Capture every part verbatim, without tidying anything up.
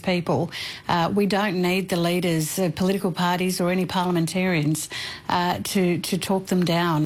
people. Uh, we don't need the leaders, uh, political parties or any parliamentarians uh, to, to talk them down.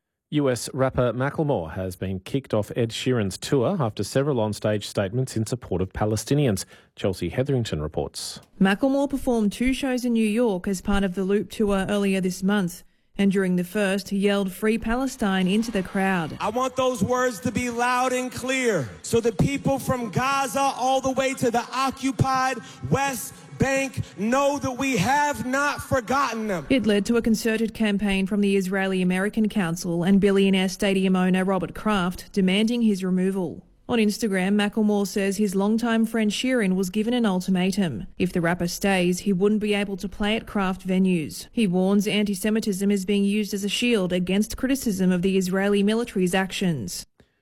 U S rapper Macklemore has been kicked off Ed Sheeran's tour after several onstage statements in support of Palestinians. Chelsea Hetherington reports. Macklemore performed two shows in New York as part of the Loop tour earlier this month. And during the first, he yelled Free Palestine into the crowd. I want those words to be loud and clear so the people from Gaza all the way to the occupied West Bank know that we have not forgotten them. It led to a concerted campaign from the Israeli-American Council and billionaire stadium owner Robert Kraft demanding his removal. On Instagram, Macklemore says his longtime friend Sheeran was given an ultimatum. If the rapper stays, he wouldn't be able to play at Kraft venues. He warns anti-Semitism is being used as a shield against criticism of the Israeli military's actions.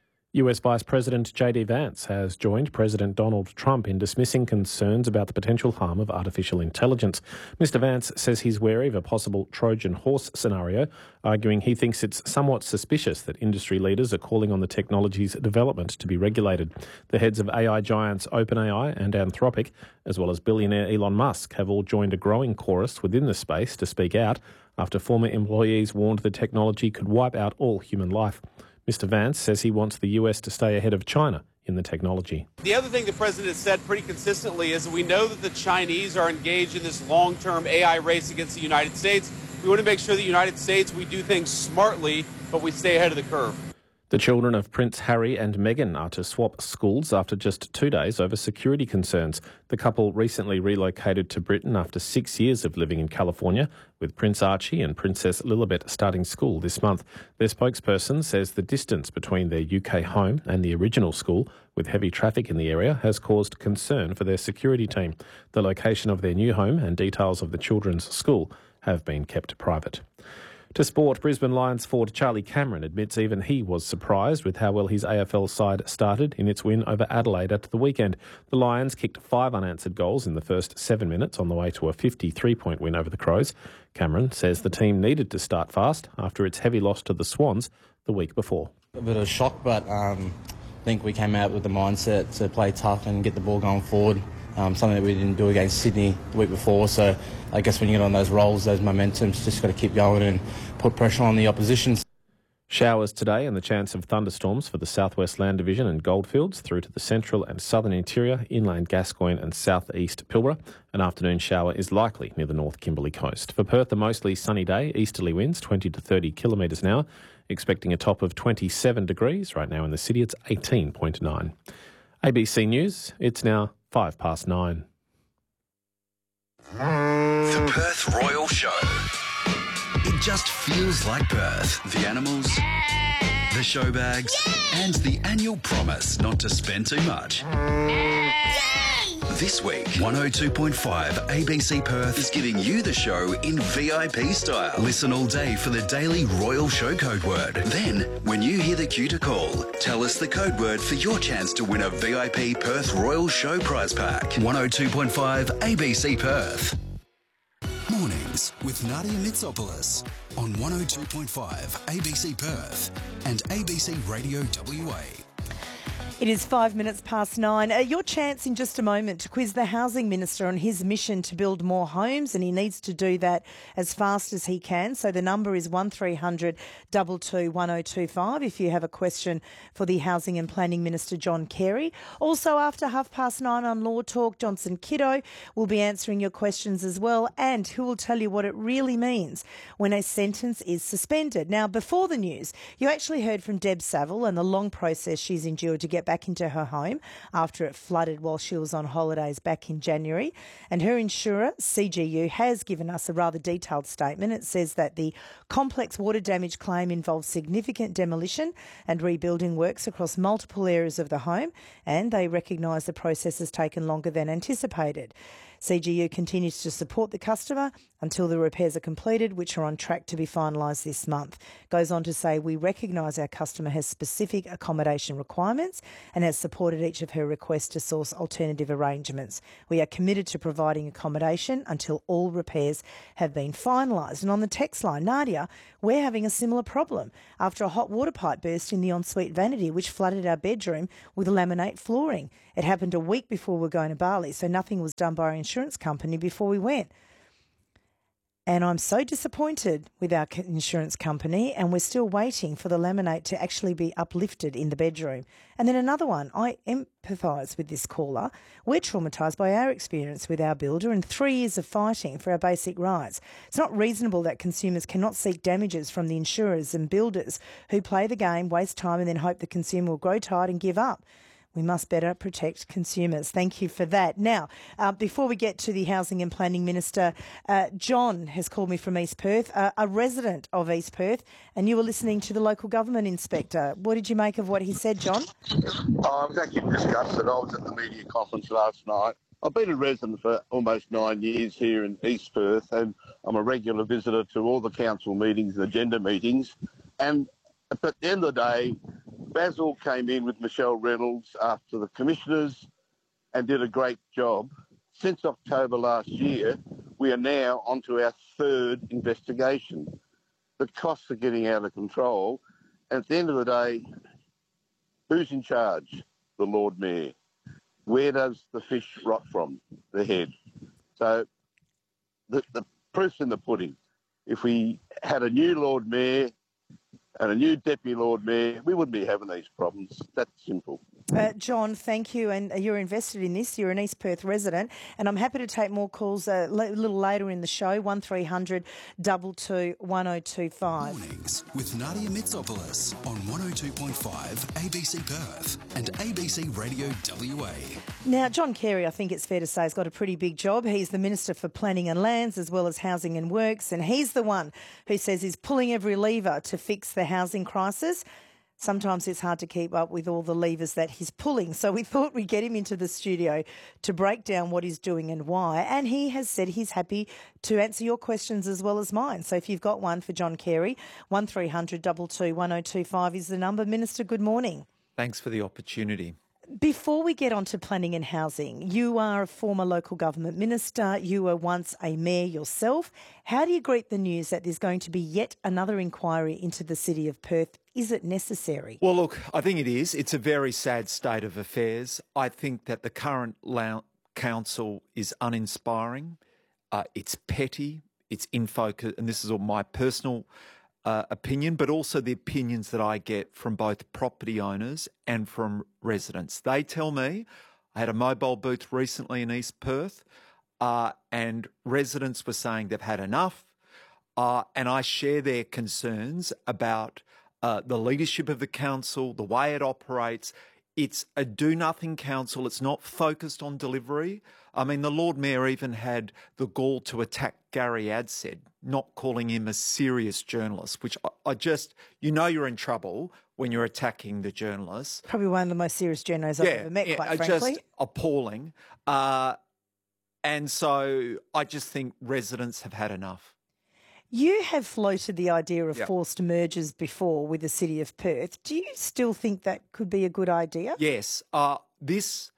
U S Vice President J D Vance has joined President Donald Trump in dismissing concerns about the potential harm of artificial intelligence. Mister Vance says he's wary of a possible Trojan horse scenario, arguing he thinks it's somewhat suspicious that industry leaders are calling on the technology's development to be regulated. The heads of A I giants OpenAI and Anthropic, as well as billionaire Elon Musk, have all joined a growing chorus within the space to speak out after former employees warned the technology could wipe out all human life. Mister Vance says he wants the U S to stay ahead of China in the technology. The other thing the president has said pretty consistently is that we know that the Chinese are engaged in this long-term A I race against the United States. We want to make sure that the United States, we do things smartly, but we stay ahead of the curve. The children of Prince Harry and Meghan are to swap schools after just two days over security concerns. The couple recently relocated to Britain after six years of living in California, with Prince Archie and Princess Lilibet starting school this month. Their spokesperson says the distance between their U K home and the original school, with heavy traffic in the area, has caused concern for their security team. The location of their new home and details of the children's school have been kept private. To sport, Brisbane Lions forward Charlie Cameron admits even he was surprised with how well his A F L side started in its win over Adelaide at the weekend. The Lions kicked five unanswered goals in the first seven minutes on the way to a fifty-three point win over the Crows. Cameron says the team needed to start fast after its heavy loss to the Swans the week before. A bit of a shock, but um, I think we came out with the mindset to play tough and get the ball going forward. Um, something that we didn't do against Sydney the week before. So I guess when you get on those rolls, those momentums, just got to keep going and put pressure on the opposition. Showers today and the chance of thunderstorms for the Southwest Land Division and Goldfields through to the central and southern interior, inland Gascoyne and southeast Pilbara. An afternoon shower is likely near the North Kimberley coast. For Perth, a mostly sunny day, easterly winds twenty to thirty kilometres an hour, expecting a top of twenty-seven degrees. Right now in the city, it's eighteen point nine. A B C News, it's now five past nine. The Perth Royal Show. It just feels like Perth. The animals, the show bags, and the annual promise not to spend too much. This week, one oh two point five A B C Perth is giving you the show in V I P style. Listen all day for the daily Royal Show code word. Then, when you hear the cue to call, tell us the code word for your chance to win a V I P Perth Royal Show prize pack. one oh two point five A B C Perth. Mornings with Nadia Mitsopoulos on one oh two point five A B C Perth and A B C Radio W A. It is five minutes past nine. Uh, your chance in just a moment to quiz the Housing Minister on his mission to build more homes, and he needs to do that as fast as he can. So the number is one three hundred two two one oh two five if you have a question for the Housing and Planning Minister, John Carey. Also, after half past nine on Law Talk, Johnson Kiddo will be answering your questions as well, and who will tell you what it really means when a sentence is suspended. Now, before the news, you actually heard from Deb Saville and the long process she's endured to get back into her home after it flooded while she was on holidays back in January. And her insurer, C G U, has given us a rather detailed statement. It says that the complex water damage claim involves significant demolition and rebuilding works across multiple areas of the home, and they recognise the process has taken longer than anticipated. C G U continues to support the customer until the repairs are completed, which are on track to be finalised this month. Goes on to say, we recognise our customer has specific accommodation requirements and has supported each of her requests to source alternative arrangements. We are committed to providing accommodation until all repairs have been finalised. And on the text line, Nadia, we're having a similar problem after a hot water pipe burst in the ensuite vanity, which flooded our bedroom with laminate flooring. It happened a week before we were going to Bali, so nothing was done by our insurance company before we went. And I'm so disappointed with our insurance company, and we're still waiting for the laminate to actually be uplifted in the bedroom. And then another one, I empathise with this caller. We're traumatised by our experience with our builder and three years of fighting for our basic rights. It's not reasonable that consumers cannot seek damages from the insurers and builders who play the game, waste time and then hope the consumer will grow tired and give up. We must better protect consumers. Thank you for that. Now, uh, before we get to the Housing and Planning Minister, uh, John has called me from East Perth, uh, a resident of East Perth, and you were listening to the local government inspector. What did you make of what he said, John? Oh, I was actually discussed it. I was at the media conference last night. I've been a resident for almost nine years here in East Perth, and I'm a regular visitor to all the council meetings and agenda meetings. And at the end of the day, Basil came in with Michelle Reynolds after the commissioners and did a great job. Since October last year, we are now onto our third investigation. The costs are getting out of control. And at the end of the day, who's in charge? The Lord Mayor. Where does the fish rot from? The head. So the, the proof's in the pudding. If we had a new Lord Mayor and a new Deputy Lord Mayor, we wouldn't be having these problems. That's simple. Uh, John, thank you. And you're invested in this. You're an East Perth resident. And I'm happy to take more calls uh, a little later in the show, one three hundred two two one oh two five. Mornings with Nadia Mitsopoulos on one oh two point five A B C Perth and A B C Radio W A. Now, John Carey, I think it's fair to say, has got a pretty big job. He's the Minister for Planning and Lands as well as Housing and Works, and he's the one who says he's pulling every lever to fix the housing crisis. Sometimes it's hard to keep up with all the levers that he's pulling. So we thought we'd get him into the studio to break down what he's doing and why. And he has said he's happy to answer your questions as well as mine. So if you've got one for John Carey, one three hundred two two one oh two five is the number. Minister, good morning. Thanks for the opportunity. Before we get on to planning and housing, you are a former local government minister. You were once a mayor yourself. How do you greet the news that there's going to be yet another inquiry into the city of Perth? Is it necessary? Well, look, I think it is. It's a very sad state of affairs. I think that the current council is uninspiring. Uh, it's petty. It's in focus, and this is all my personal Uh, opinion, but also the opinions that I get from both property owners and from residents. They tell me, I had a mobile booth recently in East Perth, uh, and residents were saying they've had enough, uh, and I share their concerns about uh, the leadership of the council, the way it operates. It's a do-nothing council. It's not focused on delivery. I mean, the Lord Mayor even had the gall to attack Gary Adshead, not calling him a serious journalist, which I, I just, you know you're in trouble when you're attacking the journalists. Probably one of the most serious journalists I've yeah, ever met, yeah, quite frankly. Just appalling. Uh, and so I just think residents have had enough. You have floated the idea of Yep. forced mergers before with the city of Perth. Do you still think that could be a good idea? Yes. Uh, this,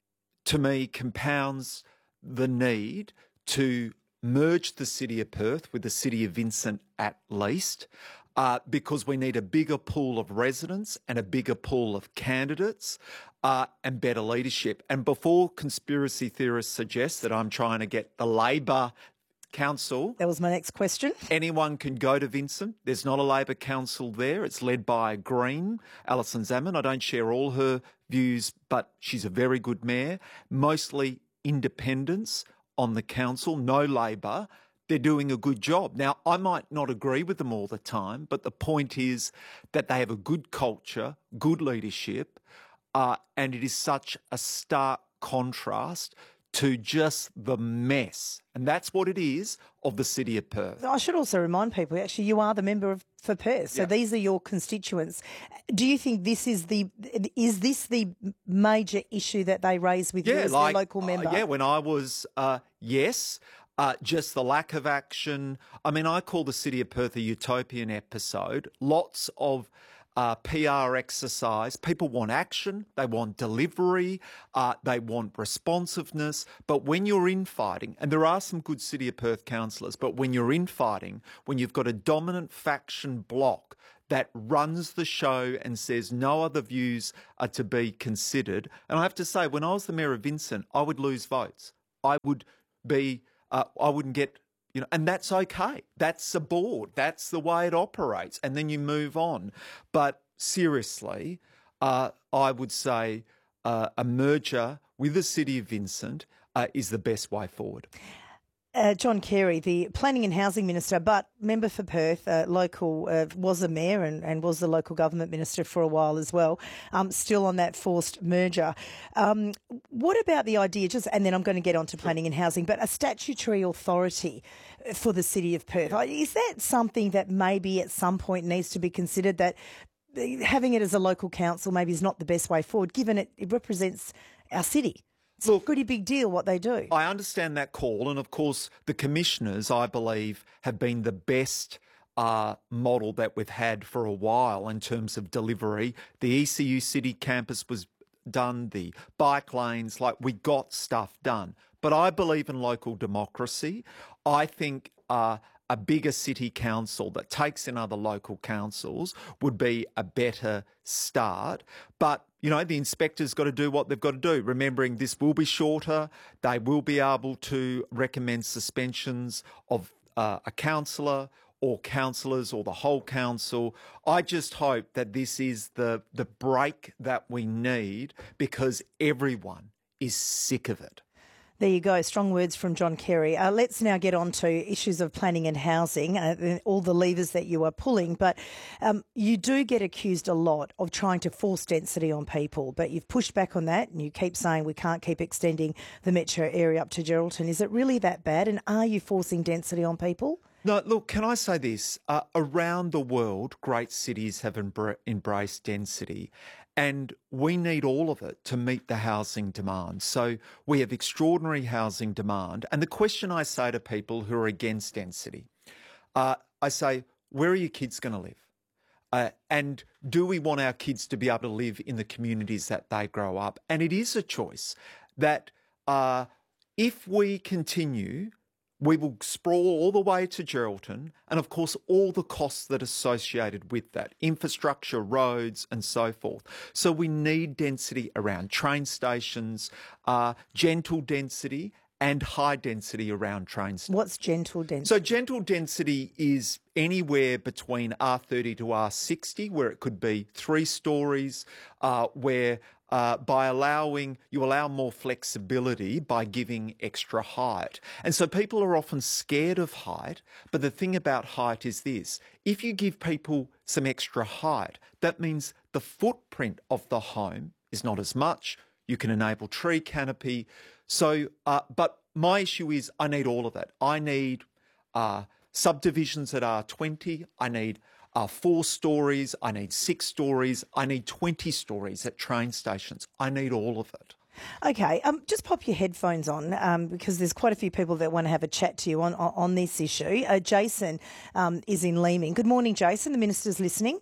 to me, compounds the need to merge the city of Perth with the city of Vincent at least, uh, because we need a bigger pool of residents and a bigger pool of candidates uh, and better leadership. And before conspiracy theorists suggest that I'm trying to get the Labor council. That was my next question. Anyone can go to Vincent. There's not a Labor council there. It's led by a Green, Alison Zaman. I don't share all her views, but she's a very good mayor. Mostly independents on the council, no Labor. They're doing a good job. Now, I might not agree with them all the time, but the point is that they have a good culture, good leadership, uh, and it is such a stark contrast to just the mess, and that's what it is, of the city of Perth. I should also remind people, actually, you are the member of, for Perth, so Yep. these are your constituents. Do you think this is the is this the major issue that they raise with you as their local member? Uh, yeah, when I was, uh, yes, uh, just the lack of action. I mean, I call the city of Perth a utopian episode. Lots of Uh, P R exercise. People want action, they want delivery, uh, they want responsiveness. But when you're infighting, and there are some good City of Perth councillors, but when you're infighting, when you've got a dominant faction bloc that runs the show and says no other views are to be considered, and I have to say, when I was the Mayor of Vincent, I would lose votes. I would be, uh, I wouldn't get. You know, and that's okay. That's the board. That's the way it operates. And then you move on. But seriously, uh, I would say uh, a merger with the City of Vincent uh, is the best way forward. Uh, John Carey, the Planning and Housing Minister, but member for Perth, uh, local, uh, was a mayor and, and was the local government minister for a while as well, um, still on that forced merger. Um, what about the idea, just, and then I'm going to get on to planning and housing, but a statutory authority for the City of Perth? Is that something that maybe at some point needs to be considered, that having it as a local council maybe is not the best way forward, given it, it represents our city? It's Look, a pretty big deal what they do. I understand that call, and of course the commissioners, I believe, have been the best uh, model that we've had for a while in terms of delivery. The E C U City campus was done, the bike lanes, like we got stuff done. But I believe in local democracy. I think uh, a bigger city council that takes in other local councils would be a better start. But you know, the inspector's got to do what they've got to do, remembering this will be shorter. They will be able to recommend suspensions of uh, a councillor or councillors or the whole council. I just hope that this is the, the break that we need, because everyone is sick of it. There you go. Strong words from John Carey. Uh, let's now get on to issues of planning and housing, uh, all the levers that you are pulling. But um, you do get accused a lot of trying to force density on people, but you've pushed back on that and you keep saying we can't keep extending the metro area up to Geraldton. Is it really that bad? And are you forcing density on people? No, look, can I say this? Uh, around the world, great cities have embra- embraced density, and we need all of it to meet the housing demand. So we have extraordinary housing demand. And the question I say to people who are against density, uh, I say, where are your kids going to live? Uh, and do we want our kids to be able to live in the communities that they grow up? And it is a choice that uh, if we continue, we will sprawl all the way to Geraldton, and of course all the costs that are associated with that, infrastructure, roads and so forth. So we need density around train stations, uh, gentle density and high density around train stations. What's gentle density? So gentle density is anywhere between R thirty to R sixty, where it could be three stories, uh, where Uh, by allowing, you allow more flexibility by giving extra height. And so people are often scared of height, but the thing about height is this: if you give people some extra height, that means the footprint of the home is not as much. You can enable tree canopy. So, uh, but my issue is I need all of that. I need uh, subdivisions at R twenty. I need Uh, four stories, I need six stories, I need twenty stories at train stations. I need all of it. Okay, um, just pop your headphones on um, because there's quite a few people that want to have a chat to you on, on, on this issue. Uh, Jason um, is in Leeming. Good morning, Jason. The Minister's listening.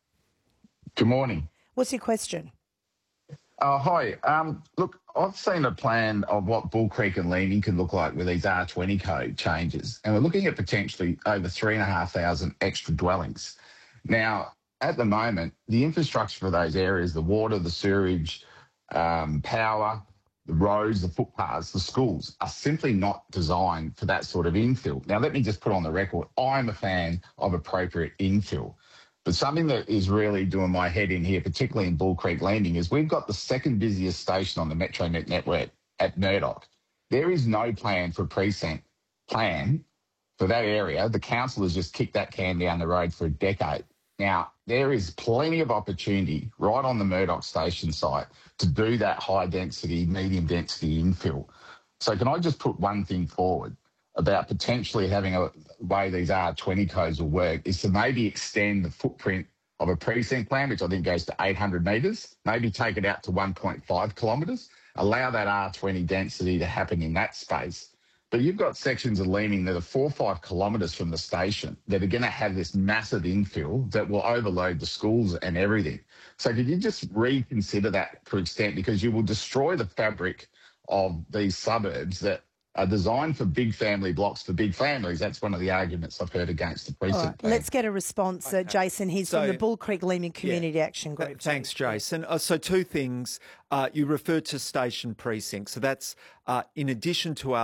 Good morning. What's your question? Uh, hi. Um, look, I've seen a plan of what Bull Creek and Leeming can look like with these R twenty code changes, and we're looking at potentially over three and a half thousand extra dwellings. Now, at the moment, the infrastructure for those areas, the water, the sewerage, um, power, the roads, the footpaths, the schools, are simply not designed for that sort of infill. Now, let me just put on the record, I'm a fan of appropriate infill. But something that is really doing my head in here, particularly in Bull Creek Landing, is we've got the second busiest station on the Metronet network at Murdoch. There is no plan for a precinct plan for that area. The council has just kicked that can down the road for a decade. Now, there is plenty of opportunity right on the Murdoch station site to do that high density, medium density infill. So can I just put one thing forward about potentially having a way these R twenty codes will work is to maybe extend the footprint of a precinct plan, which I think goes to eight hundred metres, maybe take it out to one point five kilometres, allow that R twenty density to happen in that space. But you've got sections of Leeming that are four or five kilometres from the station that are going to have this massive infill that will overload the schools and everything. So could you just reconsider that to extent, because you will destroy the fabric of these suburbs that are designed for big family blocks for big families. That's one of the arguments I've heard against the precinct right, plan. let's get a response, uh, Jason. He's So- from the Bull Creek Leeming Community Yeah. Action Group. Uh, thanks, Jason. Uh, so two things. Uh, you referred to station precincts. So that's uh, in addition to our